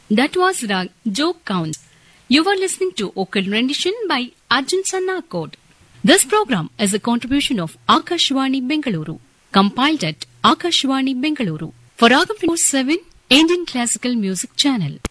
That was Rag Joke Counts. You were listening to vocal rendition by Arjun Sannakot. This program is a contribution of Akashvani Bengaluru, compiled at Akashvani Bengaluru for Ragam 7 Indian Classical Music Channel.